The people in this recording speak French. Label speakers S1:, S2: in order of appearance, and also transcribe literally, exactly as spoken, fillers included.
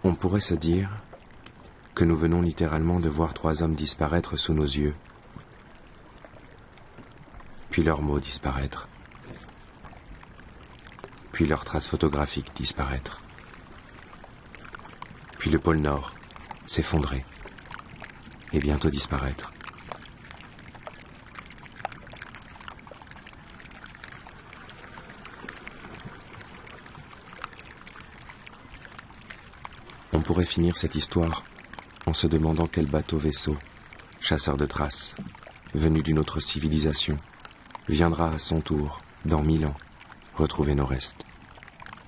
S1: On pourrait se dire que nous venons littéralement de voir trois hommes disparaître sous nos yeux, puis leurs mots disparaître, puis leurs traces photographiques disparaître, puis le pôle Nord s'effondrer et bientôt disparaître. On pourrait finir cette histoire en se demandant quel bateau-vaisseau, chasseur de traces, venu d'une autre civilisation, viendra à son tour, dans mille ans, retrouver nos restes.